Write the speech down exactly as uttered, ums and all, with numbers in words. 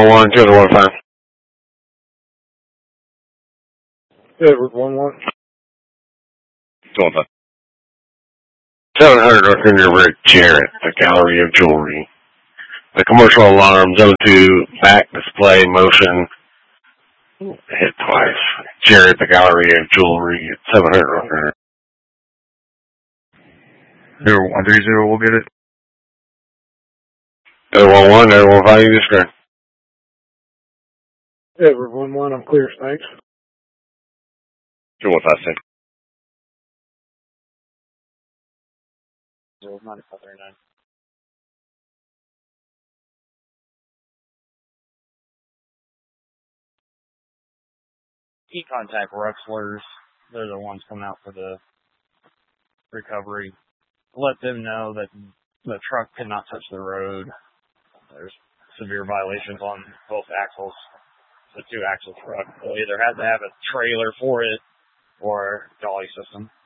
one, two to one five. Edward one one. two one five. seven hundred North Indian Rick Jarrett, the Gallery of Jewelry. The commercial alarm, zone two, back display motion. Hit twice. Jarrett, the Gallery of Jewelry, seven hundred North Indian. zero one three zero, we'll get it. Edward one one, Edward one five, you discern. Edward one one, I'm clear, thanks. two one five six. zero nine five three nine. Key contact Ruxlers. They're the ones coming out for the recovery. Let them know that the truck cannot touch the road. There's severe violations on both axles. The two axle truck. They'll either have to have a trailer for it or dolly system.